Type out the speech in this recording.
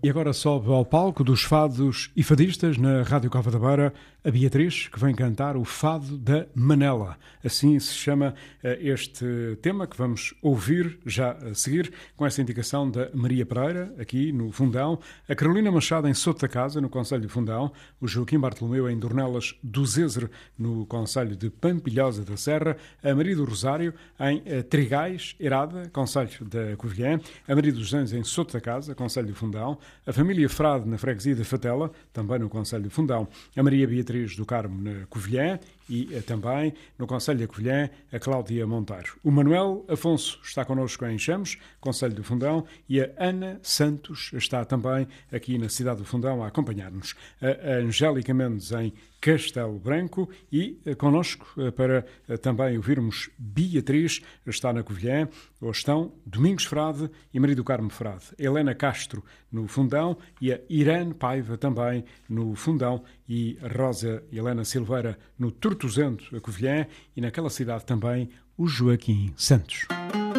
E agora sobe ao palco dos fados e fadistas na Rádio Cova da Beira a Beatriz, que vem cantar o Fado da Manela. Assim se chama este tema que vamos ouvir já a seguir, com essa indicação da Maria Pereira, aqui no Fundão, a Carolina Machado em Soto da Casa, no Concelho de Fundão, o Joaquim Bartolomeu em Dornelas do Zézer, no Concelho de Pampilhosa da Serra, a Maria do Rosário em Trigais, Herada, Concelho da Covilhã, a Maria dos Anjos em Soto da Casa, Concelho de Fundão, a família Frade na freguesia de Fatela, também no Concelho de Fundão, a Maria Beatriz do Carmo na Covilhã e também no Concelho da Covilhã a Cláudia Monteiro. O Manuel Afonso está connosco em Chamos, Concelho do Fundão, e a Ana Santos está também aqui na cidade do Fundão a acompanhar-nos. A Angélica Mendes em Castelo Branco e connosco para também ouvirmos Beatriz, está na Covilhã, ou estão Domingos Frade e Maria do Carmo Frade, Helena Castro no Fundão e a Irene Paiva também no Fundão e a Rosa Helena Silveira no Tortozento, a Covilhã, e naquela cidade também o Joaquim Santos.